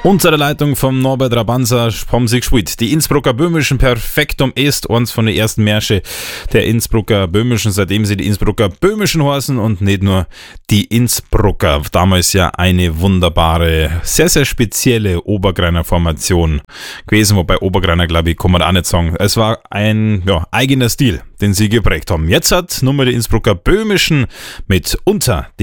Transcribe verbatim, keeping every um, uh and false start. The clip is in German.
Unter der Leitung vom Norbert Rabanza haben sie gespielt. Die Innsbrucker Böhmischen Perfektum ist eins von den ersten Märsche der Innsbrucker Böhmischen, seitdem sie die Innsbrucker Böhmischen heißen und nicht nur die Innsbrucker. Damals ja eine wunderbare, sehr, sehr spezielle Obergreiner Formation gewesen, wobei Obergreiner, glaube ich, kann man auch nicht sagen. Es war ein ja, eigener Stil, den sie geprägt haben. Jetzt hat Nummer die Innsbrucker Böhmischen mit Unter